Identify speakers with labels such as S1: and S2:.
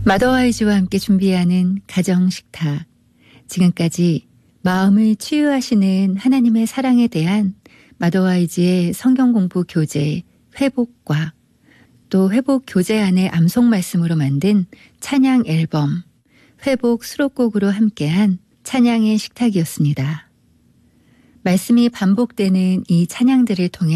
S1: 마더와이즈와 함께 준비하는 가정식탁. 지금까지 마음을 치유하시는 하나님의 사랑에 대한 마더와이즈의 성경공부 교재 회복과 또 회복 교재 안에 암송 말씀으로 만든 찬양 앨범 회복 수록곡으로 함께한 찬양의 식탁이었습니다. 말씀이 반복되는 이 찬양들을 통해